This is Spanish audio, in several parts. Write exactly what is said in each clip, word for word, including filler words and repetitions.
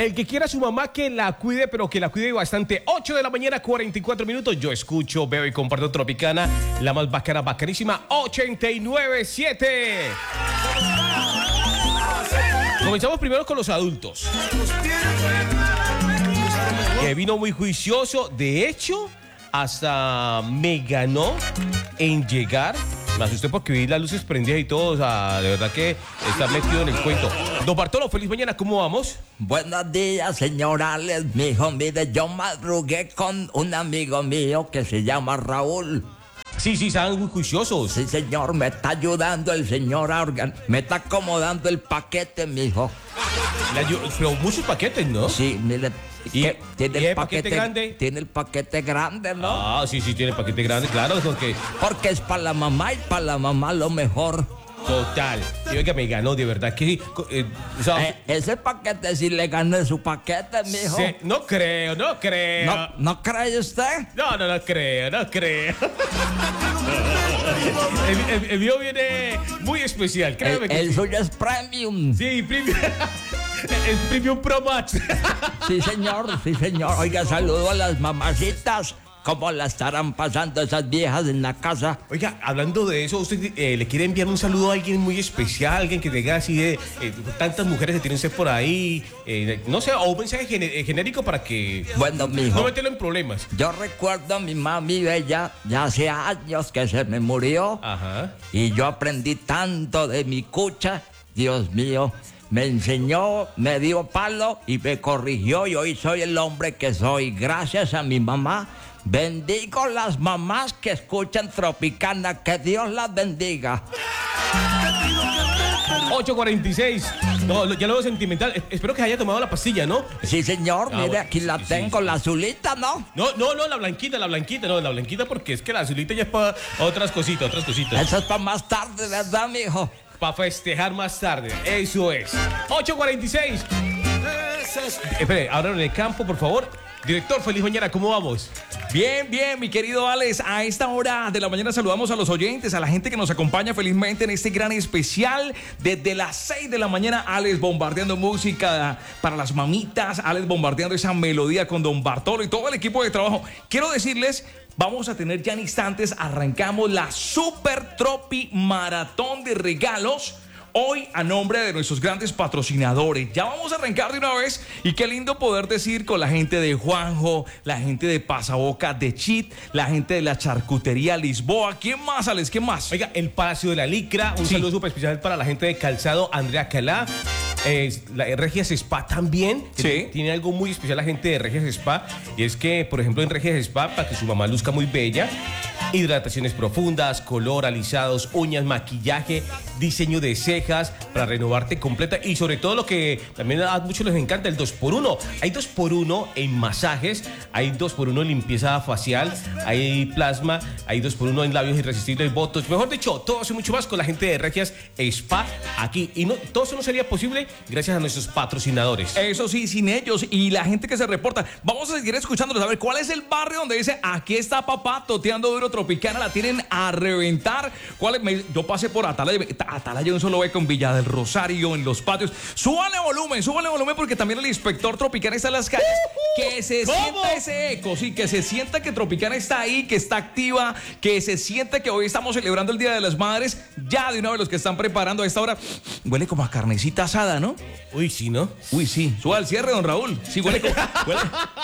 El que quiera a su mamá que la cuide, pero que la cuide bastante. ocho de la mañana, cuarenta y cuatro minutos. Yo escucho, veo y comparto Tropicana, la más bacana, bacanísima, ochenta y nueve punto siete. Comenzamos primero con los adultos. Que vino muy juicioso. De hecho, hasta me ganó en llegar. Me asusté porque vi las luces prendidas y todo. O sea, de verdad que está metido en el cuento. Don Bartolo, feliz mañana. ¿Cómo vamos? Buenos días, señor Alex. Mijo, mire, yo madrugué con un amigo mío que se llama Raúl. Sí, sí, están muy juiciosos. Sí, señor, me está ayudando el señor a organ... Me está acomodando el paquete, mijo. La, pero muchos paquetes, ¿no? Sí, mire. ¿Y, ¿Qué? ¿Tiene ¿y el, el paquete, paquete grande? Tiene el paquete grande, ¿no? Ah, sí, sí, tiene el paquete grande, claro. Porque, porque es para la mamá y para la mamá lo mejor. Total. Y oiga, me ganó, de verdad que... Eh, o sea, eh, ese paquete sí le gané su paquete, mijo. Sí, no creo, no creo. ¿No, ¿No cree usted? No, no, no creo, no creo. el, el, el mío viene muy especial, créeme el, que el sí. suyo es premium. Sí, premium. Es Premium Pro Max. Sí, señor, sí, señor. Oiga, saludo a las mamacitas. ¿Cómo la estarán pasando esas viejas en la casa? Oiga, hablando de eso, ¿usted eh, le quiere enviar un saludo a alguien muy especial? Alguien que tenga así de... Eh, tantas mujeres que tienen usted por ahí. Eh, no sé, o un mensaje gené- genérico para que... Bueno, mijo. No meterlo en problemas. Yo recuerdo a mi mami bella, ya hace años que se me murió. Ajá. Y yo aprendí tanto de mi cucha. Dios mío. Me enseñó, me dio palo y me corrigió y hoy soy el hombre que soy. Gracias a mi mamá. Bendigo las mamás que escuchan Tropicana. Que Dios las bendiga. ocho cuarenta y seis. No, ya lo veo sentimental. Es- Espero que haya tomado la pastilla, ¿no? Sí, señor. Ah, Mire, bueno, aquí la sí, tengo, sí. la azulita, ¿no? No, no, no, la blanquita, la blanquita, no, la blanquita porque es que la azulita ya es para otras cositas, otras cositas. Eso es para más tarde, ¿verdad, mijo? Para festejar más tarde, eso es. ocho cuarenta y seis. Espere, ahora en el campo, por favor. Director, feliz mañana, ¿cómo vamos? Bien, bien, mi querido Alex. A esta hora de la mañana saludamos a los oyentes, a la gente que nos acompaña felizmente en este gran especial. Desde las seis de la mañana, Alex bombardeando música para las mamitas, Alex bombardeando esa melodía con Don Bartolo y todo el equipo de trabajo. Quiero decirles, vamos a tener ya en instantes, arrancamos la Super Tropi Maratón de regalos. Hoy a nombre de nuestros grandes patrocinadores. Ya vamos a arrancar de una vez. Y qué lindo poder decir con la gente de Juanjo, la gente de Pasaboca de Chit, la gente de la Charcutería Lisboa. ¿Quién más, Alex? ¿Quién más? Oiga, el Palacio de la Licra, un Sí. saludo súper especial para la gente de Calzado, Andrea Calá. Eh, la Regias Spa también. que Sí. Tiene algo muy especial la gente de Regias Spa. Y es que, por ejemplo, en Regias Spa, para que su mamá luzca muy bella, hidrataciones profundas, color, alisados, uñas, maquillaje, diseño de cejas para renovarte completa y sobre todo lo que también a muchos les encanta, el dos por uno. Hay dos por uno en masajes, hay dos por uno en limpieza facial, hay plasma, hay dos por uno en labios irresistibles, botox. Mejor dicho, todo eso y mucho más con la gente de Regias Spa aquí. Y no, todo eso no sería posible gracias a nuestros patrocinadores. Eso sí, sin ellos y la gente que se reporta. Vamos a seguir escuchándolos. A ver, ¿cuál es el barrio donde dice, aquí está papá toteando duro Tropicana? La tienen a reventar. ¿Cuál es? Me- yo pasé por Atalaya. Atalaya un solo beco en Villa del Rosario, en los patios. Súbale volumen, súbale volumen porque también el inspector Tropicana está en las calles. Que se ¿Cómo? sienta ese eco, sí, que se sienta que Tropicana está ahí, que está activa, que se sienta que hoy estamos celebrando el Día de las Madres. Ya de una vez los que están preparando a esta hora, huele como a carnecita asada, ¿no? Uy, sí, ¿no? Uy, sí. Suba al cierre, don Raúl. Sí, huele como... huele-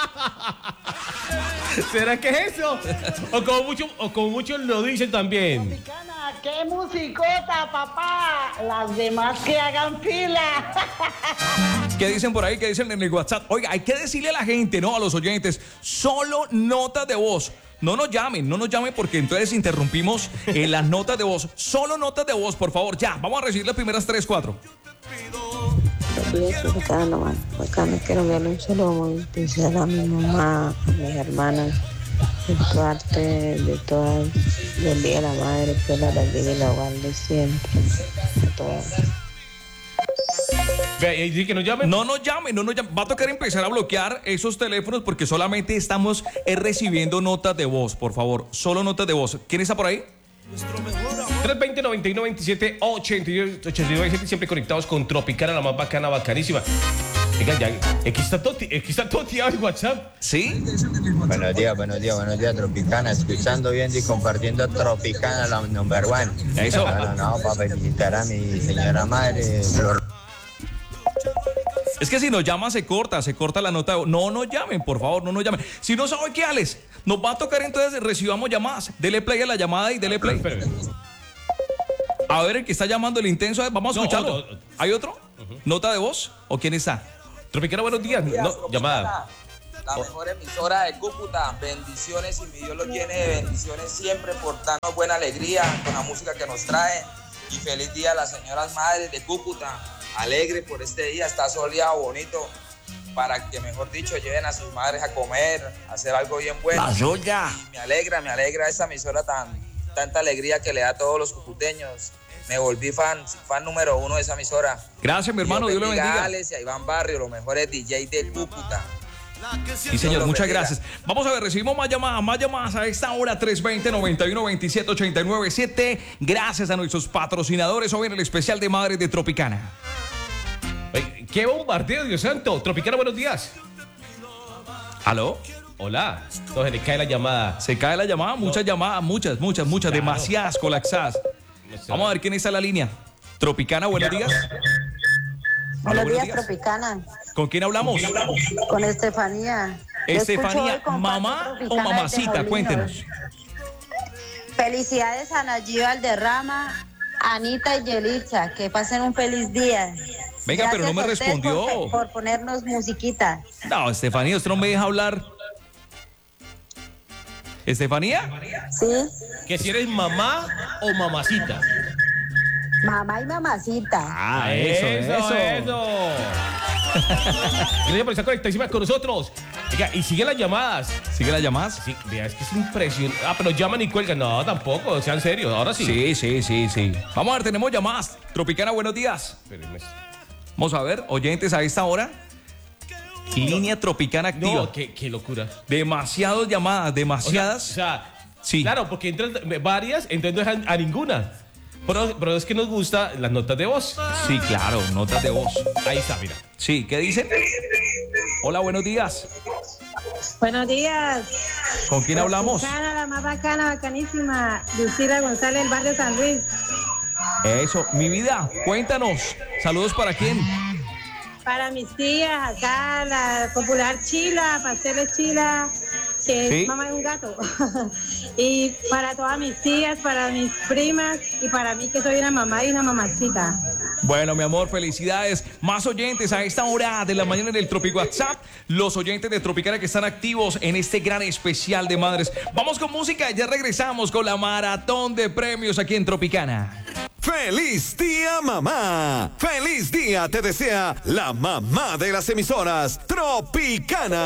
¿Será que es eso? O como muchos, o como muchos lo dicen también. Tropicana, qué musicota, papá. Las demás que hagan fila. ¿Qué dicen por ahí? ¿Qué dicen en el WhatsApp? Oiga, hay que decirle a la gente, ¿no? A los oyentes, solo notas de voz. No nos llamen, no nos llamen porque entonces interrumpimos eh, las notas de voz. Solo notas de voz, por favor, ya. Vamos a recibir las primeras tres, cuatro. Buenos días, Tropicana, man. Bacano, quiero enviarle un saludo muy especial a mi mamá, a mis hermanas, de parte de todas, del Día de la Madre, que la bendiga y la guarde siempre, a todas. Ve, y dice que nos llamen. No nos llamen, no nos llamen. Va a tocar empezar a bloquear esos teléfonos porque solamente estamos eh, recibiendo notas de voz, por favor. Solo notas de voz. ¿Quién está por ahí? tres veinte, noventa y nueve, veintisiete, ochenta y nueve, siete, siempre conectados con Tropicana, la más bacana, bacanísima. Oiga, ya, aquí está todo, aquí está todo tirado en WhatsApp. ¿Sí? Buenos días, buenos días, buenos días, Tropicana. Escuchando, viendo y compartiendo Tropicana, la number one. Eso. Bueno, no, para felicitar a mi señora madre, Flor. Es que si nos llaman se corta, se corta la nota. de- No nos llamen, por favor, no nos llamen. Si no sabe qué, Alex, nos va a tocar entonces recibamos llamadas. Dele play a la llamada y dele play. Espérame. A ver, el que está llamando el intenso, vamos a No, escucharlo. otro, otro. ¿Hay otro? ¿Nota de voz? ¿O quién está? Tropicana, buenos días. No, llamada. La mejor emisora de Cúcuta. Bendiciones y mi Dios los llene de bendiciones siempre por darnos buena alegría con la música que nos trae. Y feliz día a las señoras madres de Cúcuta. Alegre por este día, está soleado, bonito. Para que, mejor dicho, lleven a sus madres a comer, a hacer algo bien bueno. La suya. Y me alegra, me alegra esta emisora tan, tanta alegría que le da a todos los cucuteños. Me volví fan, fan número uno de esa emisora. Gracias, mi hermano. Dios le bendiga. A Alex y a Iván Barrio, los mejores D J de Cúcuta. Sí, señor, Dios muchas bendiga. gracias. Vamos a ver, recibimos más llamadas, más llamadas a esta hora, tres veinte, noventa y uno, veintisiete, ochenta y nueve, siete. Gracias a nuestros patrocinadores. Hoy en el especial de Madres de Tropicana. Oye, ¡qué bombardeo, Dios santo! Tropicana, buenos días. ¿Aló? Hola. No, se le cae la llamada. Se cae la llamada, muchas llamadas, muchas, muchas, muchas, Claro. demasiadas colapsadas. Vamos a ver quién está en la línea. Tropicana, buenos días. Buenos buenos días, días. Tropicana. ¿Con quién hablamos? Con Estefanía. Yo escucho Estefanía, hoy con ¿mamá Pato o Tropicana mamacita? desde Molinos. Cuéntenos. Felicidades a Nayib Valderrama, Anita y Yelitza. Que pasen un feliz día. Venga, pero no me Gracias a ustedes respondió. Por, por ponernos musiquita. No, Estefanía, usted no me deja hablar. ¿Estefanía? ¿Sí? Que si eres mamá o mamacita. Mamá y mamacita. Ah, eso, eso. eso. Gracias por estar conectadísimas con nosotros. Oiga, y sigue las llamadas. ¿Sigue las llamadas? Sí, vea, es que es impresionante. Ah, pero llaman y cuelgan. No, tampoco, sean serios. Ahora sí. Sí, sí, sí, sí. Vamos a ver, tenemos llamadas. Tropicana, buenos días. Espérenme. Vamos a ver, oyentes a esta hora. Línea Tropicana activa. No, qué, qué locura. Demasiadas llamadas, O sea, demasiadas. O sea, Sí. claro, porque entran varias, entonces no dejan a ninguna. Pero, pero es que nos gustan las notas de voz. Sí, claro, notas de voz. Ahí está, mira. Sí, ¿qué dicen? Hola, buenos días. Buenos días. ¿Con quién hablamos? Bacana, la más bacana, bacanísima. Lucila González, el barrio San Luis. Eso, mi vida, cuéntanos. Saludos para quién. Para mis tías, acá, la popular Chila, Pasteles Chila, que Sí. es mamá de un gato. Y para todas mis tías, para mis primas y para mí que soy una mamá y una mamacita. Bueno, mi amor, felicidades. Más oyentes a esta hora de la mañana en el Tropic WhatsApp. Los oyentes de Tropicana que están activos en este gran especial de madres. Vamos con música y ya regresamos con la maratón de premios aquí en Tropicana. ¡Feliz día, mamá! ¡Feliz día te desea la mamá de las emisoras, Tropicana!